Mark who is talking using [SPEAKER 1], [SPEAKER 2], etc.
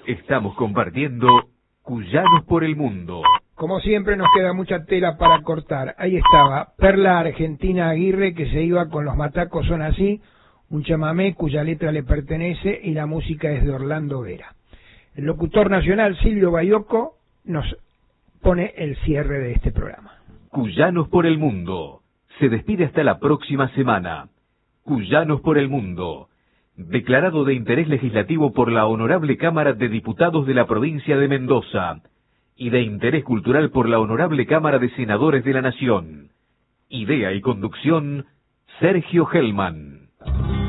[SPEAKER 1] Estamos compartiendo Cuyanos por el Mundo.
[SPEAKER 2] Como siempre nos queda mucha tela para cortar. Ahí estaba Perla Argentina Aguirre, que se iba con Los Matacos Son Así, un chamamé cuya letra le pertenece y la música es de Orlando Vera. El locutor nacional Silvio Bayoco nos pone el cierre de este programa.
[SPEAKER 1] Cuyanos por el Mundo. Se despide hasta la próxima semana. Cuyanos por el Mundo. Declarado de interés legislativo por la Honorable Cámara de Diputados de la Provincia de Mendoza y de interés cultural por la Honorable Cámara de Senadores de la Nación. Idea y conducción, Sergio Hellman.